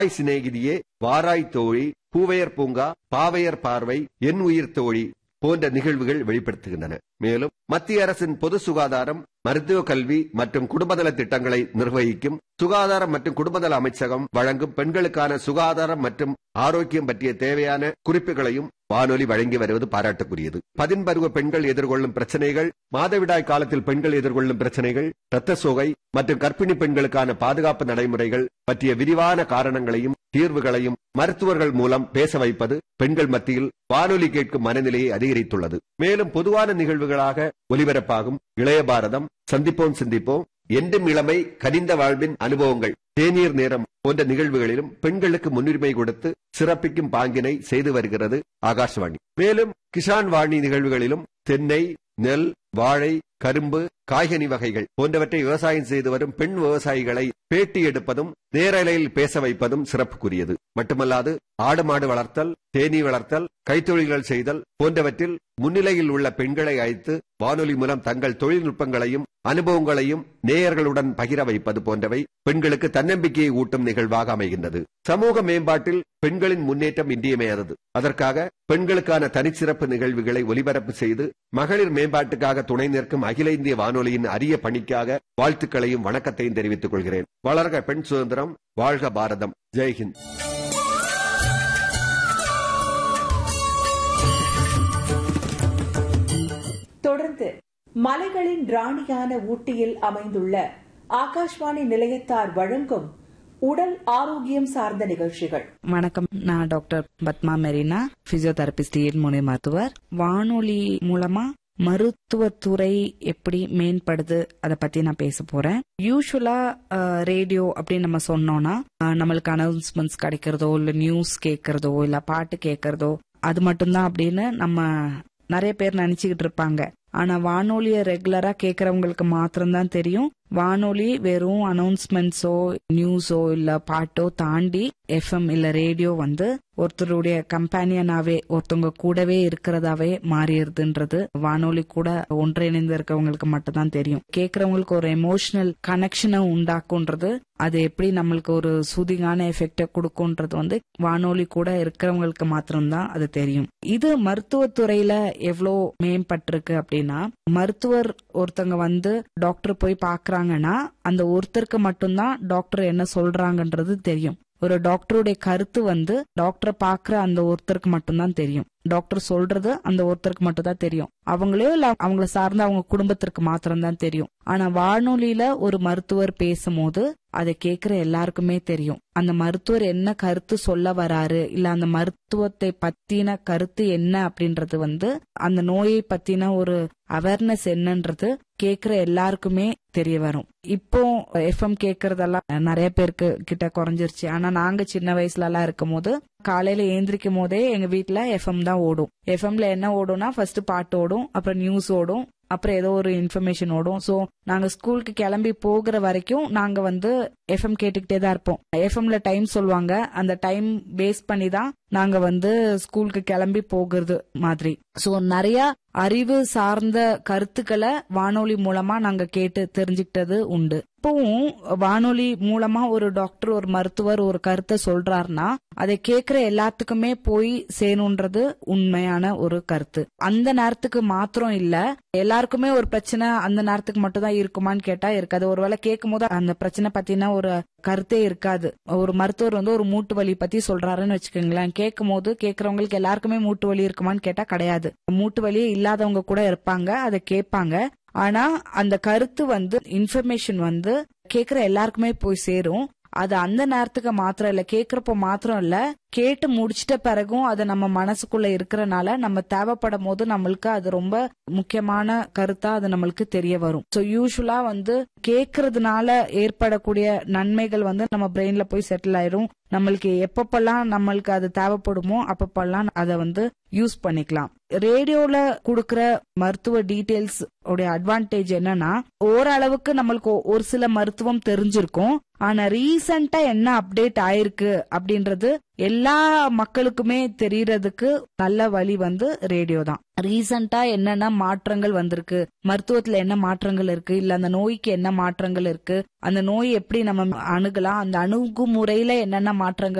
சிநேகிதியே, வாராய் தோழி, பூவையர் பூங்கா, பாவையர் பார்வை, என் உயிர் தோழி போன்ற நிகழ்வுகள் வெளிப்படுத்துகின்றன. மேலும் மத்திய அரசின் பொது சுகாதாரம், மருத்துவ கல்வி மற்றும் குடும்பநல திட்டங்களை நிர்வகிக்கும் சுகாதாரம் மற்றும் குடும்பநல அமைச்சகம் வழங்கும் பெண்களுக்கான சுகாதாரம் மற்றும் ஆரோக்கியம் பற்றிய தேவையான குறிப்புகளையும் வானொலி வழங்கி வருவது பாராட்டுக்குரியது. பதின்பருவ பெண்கள் எதிர்கொள்ளும் பிரச்சனைகள், மாதவிடாய் காலத்தில் பெண்கள் எதிர்கொள்ளும் பிரச்சனைகள், இரத்த சோகை மற்றும் கர்ப்பிணி பெண்களுக்கான பாதுகாப்பு நடைமுறைகள் பற்றிய விரிவான காரணங்களையும் தீர்வுகளையும் மருத்துவர்கள் மூலம் பேச வைப்பது பெண்கள் மத்தியில் வானொலி கேட்கும் மனநிலையை அதிகரித்துள்ளது. மேலும் பொதுவான நிகழ்வுகளாக ஒலிபரப்பாகும் இளைய பாரதம், சந்திப்போம் சிந்திப்போம், என்றும் இளமை, கனிந்த வாழ்வின் அனுபவங்கள், தேநீர் நேரம் போன்ற நிகழ்வுகளிலும் பெண்களுக்கு முன்னுரிமை கொடுத்து சிறப்பிக்கும் பாங்கினை செய்து வருகிறது ஆகாஷ்வாணி. மேலும் கிசான் வாணி நிகழ்வுகளிலும் தென்னை, நெல், வாழை, கரும்பு, காய்கனி வகைகள் போன்றவற்றை விவசாயம் செய்து வரும் பெண் விவசாயிகளை பேட்டி எடுப்பதும் நேரலையில் பேச வைப்பதும் சிறப்புக்குரியது. மட்டுமல்லாது ஆடு மாடு வளர்த்தல், தேனீ வளர்த்தல், கைத்தொழில்கள் செய்தல் போன்றவற்றில் முன்னிலையில் உள்ள பெண்களை அழைத்து வானொலி மூலம் தங்கள் தொழில்நுட்பங்களையும் அனுபவங்களையும் நேயர்களுடன் பகிர வைப்பது போன்றவை பெண்களுக்கு தன்னம்பிக்கையை ஊட்டும் நிகழ்வாக அமைகின்றது. சமூக மேம்பாட்டில் பெண்களின் முன்னேற்றம் இன்றியமையாதது. அதற்காக பெண்களுக்கான தனிச்சிறப்பு நிகழ்வுகளை ஒலிபரப்பு செய்து மகளிர் மேம்பாட்டுக்காக துணை நிற்கும் அகில இந்திய வானொலியின் அரிய பணிக்காக வாழ்த்துக்களையும் வணக்கத்தையும் தெரிவித்துக் கொள்கிறேன். வளர்க பெண் சுதந்திரம், வாழ்க பாரதம். ஜெய்ஹிந்த். தொடர்ந்து மலைகளின் ராணியான ஊட்டியில் அமைந்துள்ள ஆகாஷ்வாணி நிலையத்தார் வழங்கும் உடல் ஆரோக்கியம் சார்ந்த நிகழ்ச்சிகள். வணக்கம், நான் டாக்டர் பத்மா மெரினா, பிசியோதெரபிஸ்ட், முனை மருத்துவர். வானொலி மூலமா மருத்துவத்துறை எப்படி மேம்படுது அதை பத்தி நான் பேச போறேன். யூஸ்வலா ரேடியோ அப்படின்னு நம்ம சொன்னோம்னா நம்மளுக்கு அனௌன்ஸ்மெண்ட்ஸ் கிடைக்கிறதோ இல்ல நியூஸ் கேட்கறதோ இல்ல பாட்டு கேட்கறதோ அது மட்டும்தான் அப்படின்னு நம்ம நிறைய பேர் நினைச்சுக்கிட்டு இருப்பாங்க. ஆனா வானொலிய ரெகுலரா கேக்குறவங்களுக்கு மாத்திரம்தான் தெரியும் வானொலி வெறும் அனௌன்ஸ்மெண்ட்ஸோ நியூஸோ இல்ல பாட்டோ தாண்டி எஃப்எம் இல்ல ரேடியோ ஒருத்தருடைய கம்பேனியனாவே ஒருத்தவங்க கூடவே இருக்கிறதாவே மாறிடுதுன்றது வானொலி கூட ஒன்றிணைந்து இருக்கவங்களுக்கு மட்டும்தான் தெரியும். கேக்குறவங்களுக்கு ஒரு எமோஷனல் கனெக்ஷனை உண்டாக்குன்றது, அது எப்படி நம்மளுக்கு ஒரு சூதிங்கான எஃபெக்ட கொடுக்கும்ன்றது வானொலி கூட இருக்கிறவங்களுக்கு மாத்திரம்தான் அது தெரியும். இது மருத்துவத்துறையில எவ்வளோ மேம்பட்டிருக்கு அப்படின்னா, மருத்துவர் ஒருத்தங்க டாக்டர் போய் பாக்குறாங்கன்னா அந்த ஒருத்தருக்கு மட்டும்தான் டாக்டர் என்ன சொல்றாங்கன்றது தெரியும். ஒரு டாக்டருடைய கருத்து டாக்டரை பாக்குற அந்த ஒருத்தருக்கு மட்டும்தான் தெரியும். டாக்டர் சொல்றது அந்த ஒருத்தருக்கு மட்டும் தான் தெரியும். அவங்களே இல்ல அவங்கள சார்ந்த அவங்க குடும்பத்திற்கு மாத்திரம்தான் தெரியும். ஆனா வானொலியில ஒரு மருத்துவர் பேசும்போது அதை கேக்குற எல்லாருக்குமே தெரியும். அந்த மருத்துவர் என்ன கருத்து சொல்ல வராரு, இல்ல அந்த மருத்துவத்தை பத்தின கருத்து என்ன அப்படின்றது அந்த நோயை பத்தின ஒரு அவேர்னஸ் என்னன்றது கேக்குற எல்லாருக்குமே தெரிய வரும். இப்போ எஃப்எம் கேக்குறதெல்லாம் நிறைய பேருக்கு கிட்ட குறைஞ்சிருச்சு. ஆனா நாங்க சின்ன வயசுல எல்லாம் இருக்கும் போது காலையில ஏந்திரிக்கும் போதே எங்க வீட்டுல எஃப்எம் தான் ஓடும். எஃப்எம்ல என்ன ஓடும்னா ஃபர்ஸ்ட் பாட்டு ஓடும், அப்புறம் நியூஸ் ஓடும், அப்புறம் ஏதோ ஒரு இன்ஃபர்மேஷன் ஓடும். சோ நாங்க ஸ்கூலுக்கு கிளம்பி போகிற வரைக்கும் நாங்க எஃப்எம் கேட்டுக்கிட்டே தான் இருப்போம். எஃப்எம்ல டைம் சொல்லுவாங்க, அந்த டைம் பேஸ் பண்ணி தான் நாங்க ஸ்கூலுக்கு கிளம்பி போகிறது மாதிரி. சோ நிறைய அறிவு சார்ந்த கருத்துக்களை வானொலி மூலமா நாங்க கேட்டு தெரிஞ்சுக்கிட்டது உண்டு. இப்பவும் வானொலி மூலமா ஒரு டாக்டர் ஒரு மருத்துவர் ஒரு கருத்தை சொல்றாருன்னா அதை கேக்குற எல்லாத்துக்குமே போய் சேரும்ன்றது உண்மையான ஒரு கருத்து. அந்த நேரத்துக்கு மாத்திரம் இல்ல, எல்லாருக்குமே ஒரு பிரச்சனை அந்த நேரத்துக்கு மட்டும் தான் இருக்குமான்னு கேட்டா இருக்காது. ஒருவேளை கேட்கும் போது அந்த பிரச்சனை பத்தின ஒரு கருத்தே இருக்காது. ஒரு மருத்துவர் ஒரு மூட்டு வலி பத்தி சொல்றாருன்னு வச்சுக்கோங்களேன், கேட்கும் போது கேக்குறவங்களுக்கு எல்லாருக்குமே மூட்டு வலி இருக்குமான்னு கேட்டா கிடையாது. மூட்டு வலியே இல்லாதவங்க கூட இருப்பாங்க, அதை கேட்பாங்க. ஆனா அந்த கருத்து இன்ஃபர்மேஷன் கேக்குற எல்லாருக்குமே போய் சேரும். அது அந்த நேரத்துக்கு மாத்திரம் இல்ல, கேக்குறப்போ மாத்திரம் இல்ல, கேட்டு முடிச்சிட்ட பிறகும் அது நம்ம மனசுக்குள்ள இருக்கிறனால நம்ம தேவைப்படும் போது நம்மளுக்கு அது ரொம்ப முக்கியமான கருத்தா அது நம்மளுக்கு தெரிய வரும். சோ யூஸ்வலா கேக்குறதுனால ஏற்படக்கூடிய நன்மைகள் நம்ம பிரெயின்ல போய் செட்டில் ஆயிரும். நம்மளுக்கு எப்பப்பெல்லாம் நம்மளுக்கு அது தேவைப்படுமோ அப்பப்பெல்லாம் அதை யூஸ் பண்ணிக்கலாம். ரேடியோல குடுக்கற மருத்துவ டீடைல்ஸ் உடைய அட்வான்டேஜ் என்னன்னா, ஓரளவுக்கு நம்மளுக்கு ஒரு சில மருத்துவம் தெரிஞ்சிருக்கும். ஆனா ரீசெண்டா என்ன அப்டேட் ஆயிருக்கு அப்படின்றது எல்லா மக்களுக்குமே தெரியறதுக்கு நல்ல வழி ரேடியோ தான். ரீசெண்டா என்னென்ன மாற்றங்கள் வந்திருக்கு, மருத்துவத்துல என்ன மாற்றங்கள் இருக்கு, இல்ல அந்த நோய்க்கு என்ன மாற்றங்கள் இருக்கு, அந்த நோய் எப்படி நம்ம அணுகலாம், அந்த அணுகுமுறையில என்னென்ன மாற்றங்கள்